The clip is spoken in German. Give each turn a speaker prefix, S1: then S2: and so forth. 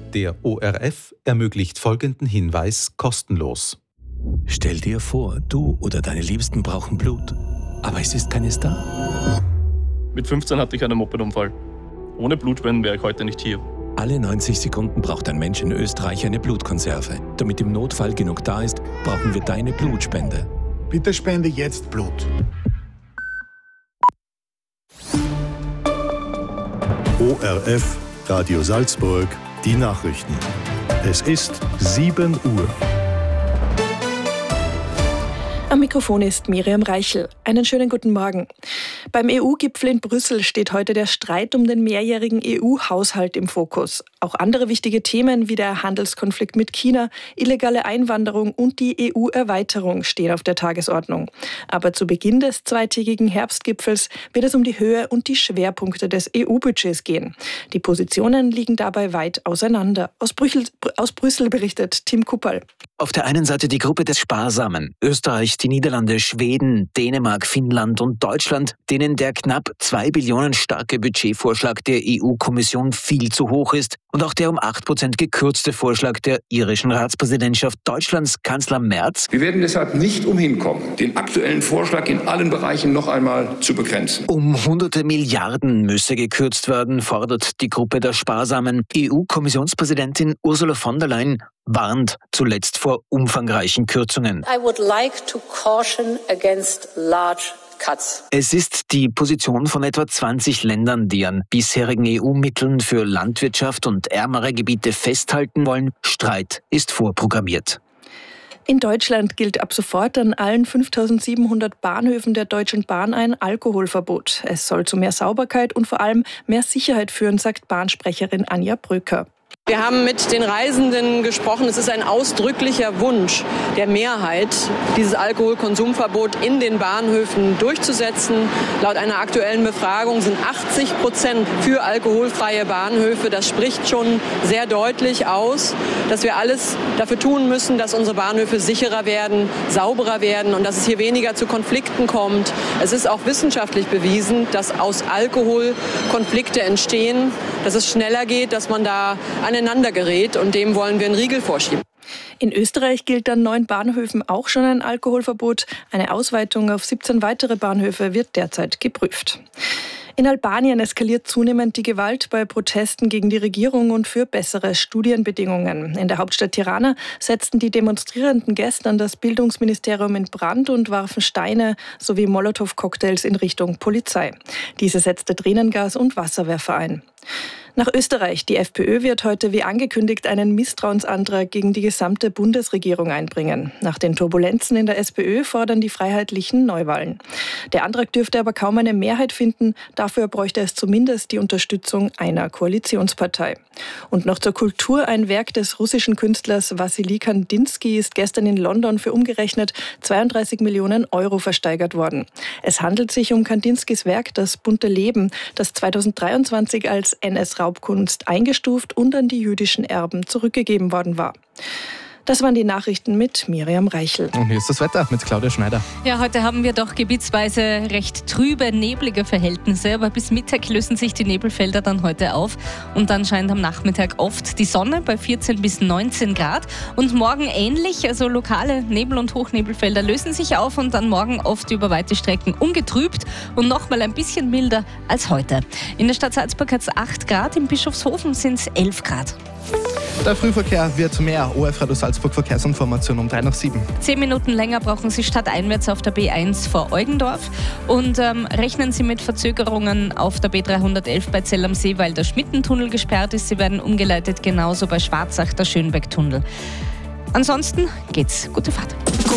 S1: Der ORF ermöglicht folgenden Hinweis kostenlos.
S2: Stell dir vor, du oder deine Liebsten brauchen Blut, aber es ist keines da.
S3: Mit 15 hatte ich einen Mopedunfall. Ohne Blutspenden wäre ich heute nicht hier.
S2: Alle 90 Sekunden braucht ein Mensch in Österreich eine Blutkonserve. Damit im Notfall genug da ist, brauchen wir deine Blutspende.
S4: Bitte spende jetzt Blut.
S5: ORF Radio Salzburg, die Nachrichten. Es ist 7 Uhr.
S6: Am Mikrofon ist Miriam Reichel. Einen schönen guten Morgen. Beim EU-Gipfel in Brüssel steht heute der Streit um den mehrjährigen EU-Haushalt im Fokus. Auch andere wichtige Themen wie der Handelskonflikt mit China, illegale Einwanderung und die EU-Erweiterung stehen auf der Tagesordnung. Aber zu Beginn des zweitägigen Herbstgipfels wird es um die Höhe und die Schwerpunkte des EU-Budgets gehen. Die Positionen liegen dabei weit auseinander. Aus Brüssel berichtet Tim Kupperl.
S7: Auf der einen Seite die Gruppe des Sparsamen, Österreich, die Niederlande, Schweden, Dänemark, Finnland und Deutschland, denen der knapp 2 Billionen starke Budgetvorschlag der EU-Kommission viel zu hoch ist und auch der um 8% gekürzte Vorschlag der irischen Ratspräsidentschaft Deutschlands Kanzler Merz.
S8: Wir werden deshalb nicht umhin kommen, den aktuellen Vorschlag in allen Bereichen noch einmal zu begrenzen.
S7: Um hunderte Milliarden müsse gekürzt werden, fordert die Gruppe der Sparsamen. EU-Kommissionspräsidentin Ursula von der Leyen warnt zuletzt vor umfangreichen Kürzungen.
S9: I would like to caution against large cuts.
S7: Es ist die Position von etwa 20 Ländern, die an bisherigen EU-Mitteln für Landwirtschaft und ärmere Gebiete festhalten wollen. Streit ist vorprogrammiert.
S6: In Deutschland gilt ab sofort an allen 5.700 Bahnhöfen der Deutschen Bahn ein Alkoholverbot. Es soll zu mehr Sauberkeit und vor allem mehr Sicherheit führen, sagt Bahnsprecherin Anja Bröker.
S10: Wir haben mit den Reisenden gesprochen. Es ist ein ausdrücklicher Wunsch der Mehrheit, dieses Alkoholkonsumverbot in den Bahnhöfen durchzusetzen. Laut einer aktuellen Befragung sind 80% für alkoholfreie Bahnhöfe. Das spricht schon sehr deutlich aus, dass wir alles dafür tun müssen, dass unsere Bahnhöfe sicherer werden, sauberer werden und dass es hier weniger zu Konflikten kommt. Es ist auch wissenschaftlich bewiesen, dass aus Alkohol Konflikte entstehen, dass es schneller geht, dass man da aneinander gerät und dem wollen wir einen Riegel vorschieben.
S6: In Österreich gilt an 9 Bahnhöfen auch schon ein Alkoholverbot. Eine Ausweitung auf 17 weitere Bahnhöfe wird derzeit geprüft. In Albanien eskaliert zunehmend die Gewalt bei Protesten gegen die Regierung und für bessere Studienbedingungen. In der Hauptstadt Tirana setzten die Demonstrierenden gestern das Bildungsministerium in Brand und warfen Steine sowie Molotow-Cocktails in Richtung Polizei. Diese setzte Tränengas und Wasserwerfer ein. Nach Österreich. Die FPÖ wird heute wie angekündigt einen Misstrauensantrag gegen die gesamte Bundesregierung einbringen. Nach den Turbulenzen in der SPÖ fordern die Freiheitlichen Neuwahlen. Der Antrag dürfte aber kaum eine Mehrheit finden. Dafür bräuchte es zumindest die Unterstützung einer Koalitionspartei. Und noch zur Kultur. Ein Werk des russischen Künstlers Wassily Kandinsky ist gestern in London für umgerechnet 32 Millionen Euro versteigert worden. Es handelt sich um Kandinskys Werk Das bunte Leben, das 2023 als NS-Raubkunst eingestuft und an die jüdischen Erben zurückgegeben worden war. Das waren die Nachrichten mit Miriam Reichel.
S11: Und hier ist das Wetter mit Claudia Schneider.
S12: Ja, heute haben wir doch gebietsweise recht trübe, neblige Verhältnisse, aber bis Mittag lösen sich die Nebelfelder dann heute auf und dann scheint am Nachmittag oft die Sonne bei 14 bis 19 Grad und morgen ähnlich, also lokale Nebel- und Hochnebelfelder lösen sich auf und dann morgen oft über weite Strecken ungetrübt und nochmal ein bisschen milder als heute. In der Stadt Salzburg hat es 8 Grad, in Bischofshofen sind es 11 Grad.
S11: Der Frühverkehr wird mehr. ORF Radio Salzburg Verkehrsinformation um 3:07.
S12: 10 Minuten länger brauchen Sie stadteinwärts auf der B1 vor Eugendorf. Und rechnen Sie mit Verzögerungen auf der B311 bei Zell am See, weil der Schmittentunnel gesperrt ist. Sie werden umgeleitet, genauso bei Schwarzach der Schönbecktunnel. Ansonsten geht's. Gute Fahrt.